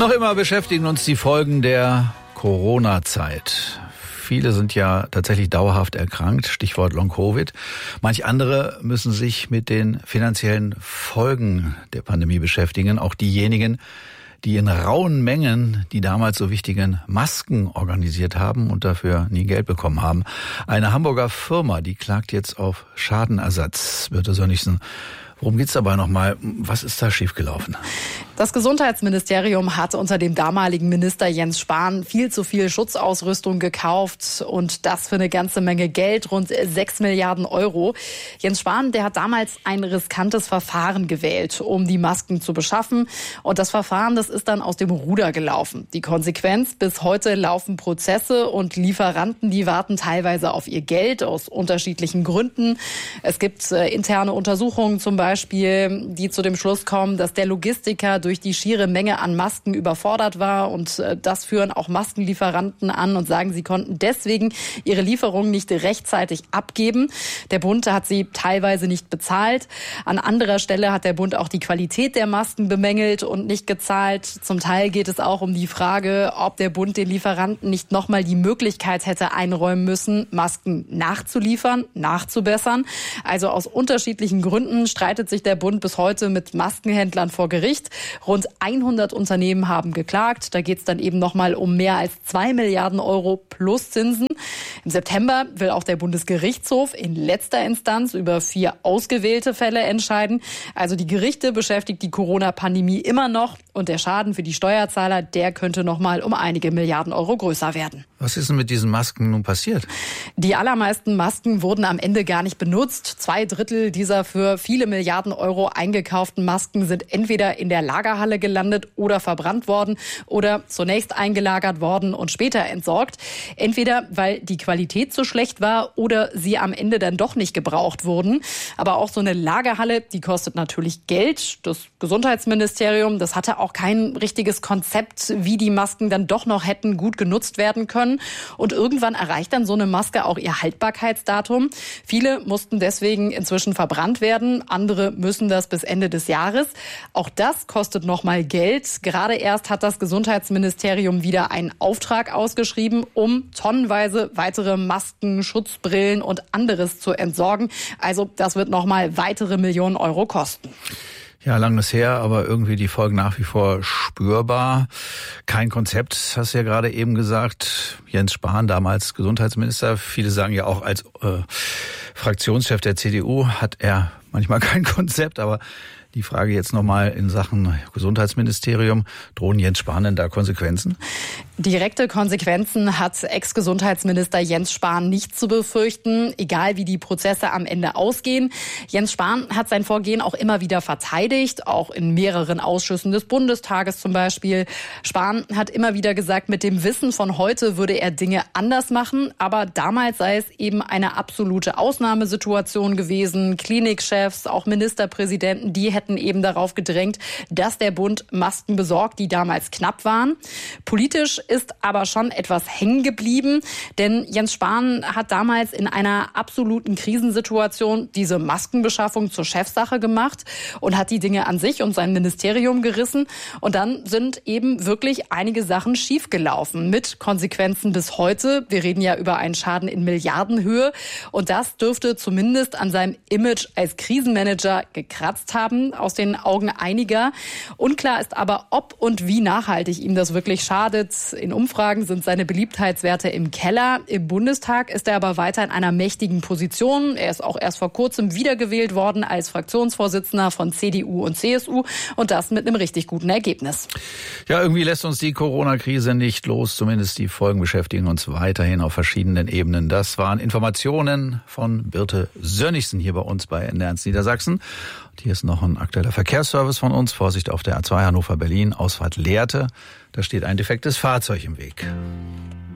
Noch immer beschäftigen uns die Folgen der Corona-Zeit. Viele sind ja tatsächlich dauerhaft erkrankt, Stichwort Long-Covid. Manch andere müssen sich mit den finanziellen Folgen der Pandemie beschäftigen. Auch diejenigen, die in rauen Mengen die damals so wichtigen Masken organisiert haben und dafür nie Geld bekommen haben. Eine Hamburger Firma, die klagt jetzt auf Schadenersatz. Birte Sönnigsen, worum geht's dabei nochmal? Was ist da schiefgelaufen? Das Gesundheitsministerium hat unter dem damaligen Minister Jens Spahn viel zu viel Schutzausrüstung gekauft und das für eine ganze Menge Geld, rund 6 Milliarden Euro. Jens Spahn, der hat damals ein riskantes Verfahren gewählt, um die Masken zu beschaffen. Und das Verfahren, das ist dann aus dem Ruder gelaufen. Die Konsequenz, bis heute laufen Prozesse und Lieferanten, die warten teilweise auf ihr Geld aus unterschiedlichen Gründen. Es gibt interne Untersuchungen zum Beispiel, die zu dem Schluss kommen, dass der Logistiker durch die schiere Menge an Masken überfordert war. Und das führen auch Maskenlieferanten an und sagen, sie konnten deswegen ihre Lieferungen nicht rechtzeitig abgeben. Der Bund hat sie teilweise nicht bezahlt. An anderer Stelle hat der Bund auch die Qualität der Masken bemängelt und nicht gezahlt. Zum Teil geht es auch um die Frage, ob der Bund den Lieferanten nicht nochmal die Möglichkeit hätte einräumen müssen, Masken nachzuliefern, nachzubessern. Also aus unterschiedlichen Gründen streitet sich der Bund bis heute mit Maskenhändlern vor Gericht. Rund 100 Unternehmen haben geklagt. Da geht es dann eben nochmal um mehr als 2 Milliarden Euro plus Zinsen. Im September will auch der Bundesgerichtshof in letzter Instanz über 4 ausgewählte Fälle entscheiden. Also die Gerichte beschäftigt die Corona-Pandemie immer noch. Und der Schaden für die Steuerzahler, der könnte nochmal um einige Milliarden Euro größer werden. Was ist denn mit diesen Masken nun passiert? Die allermeisten Masken wurden am Ende gar nicht benutzt. 2/3 dieser für viele Milliarden Euro eingekauften Masken sind entweder in der Lagerhalle gelandet oder verbrannt worden oder zunächst eingelagert worden und später entsorgt. Entweder weil die Qualität so schlecht war oder sie am Ende dann doch nicht gebraucht wurden. Aber auch so eine Lagerhalle, die kostet natürlich Geld. Das Gesundheitsministerium, das hatte auch kein richtiges Konzept, wie die Masken dann doch noch hätten gut genutzt werden können. Und irgendwann erreicht dann so eine Maske auch ihr Haltbarkeitsdatum. Viele mussten deswegen inzwischen verbrannt werden. Andere müssen das bis Ende des Jahres. Auch das kostet nochmal Geld. Gerade erst hat das Gesundheitsministerium wieder einen Auftrag ausgeschrieben, um tonnenweise weitere Masken, Schutzbrillen und anderes zu entsorgen. Also das wird nochmal weitere Millionen Euro kosten. Ja, langes her, aber irgendwie die Folgen nach wie vor spürbar. Kein Konzept, hast du ja gerade eben gesagt. Jens Spahn, damals Gesundheitsminister, viele sagen ja auch als Fraktionschef der CDU hat er manchmal kein Konzept, aber die Frage jetzt nochmal in Sachen Gesundheitsministerium. Drohen Jens Spahn denn da Konsequenzen? Direkte Konsequenzen hat Ex-Gesundheitsminister Jens Spahn nicht zu befürchten, egal wie die Prozesse am Ende ausgehen. Jens Spahn hat sein Vorgehen auch immer wieder verteidigt, auch in mehreren Ausschüssen des Bundestages zum Beispiel. Spahn hat immer wieder gesagt, mit dem Wissen von heute würde er Dinge anders machen, aber damals sei es eben eine absolute Ausnahmesituation gewesen. Klinikchefs, auch Ministerpräsidenten, die hätten eben darauf gedrängt, dass der Bund Masken besorgt, die damals knapp waren. Politisch ist aber schon etwas hängen geblieben, denn Jens Spahn hat damals in einer absoluten Krisensituation diese Maskenbeschaffung zur Chefsache gemacht und hat die Dinge an sich und sein Ministerium gerissen. Und dann sind eben wirklich einige Sachen schiefgelaufen mit Konsequenzen bis heute. Wir reden ja über einen Schaden in Milliardenhöhe und das dürfte zumindest an seinem Image als Krisenmanager gekratzt haben, aus den Augen einiger. Unklar ist aber, ob und wie nachhaltig ihm das wirklich schadet. In Umfragen sind seine Beliebtheitswerte im Keller. Im Bundestag ist er aber weiter in einer mächtigen Position. Er ist auch erst vor kurzem wiedergewählt worden als Fraktionsvorsitzender von CDU und CSU und das mit einem richtig guten Ergebnis. Ja, irgendwie lässt uns die Corona-Krise nicht los. Zumindest die Folgen beschäftigen uns weiterhin auf verschiedenen Ebenen. Das waren Informationen von Birte Sönnigsen hier bei uns bei NDR1 Niedersachsen. Und hier ist noch ein aktueller Verkehrsservice von uns. Vorsicht auf der A2 Hannover-Berlin, Ausfahrt Lehrte. Da steht ein defektes Fahrzeug im Weg.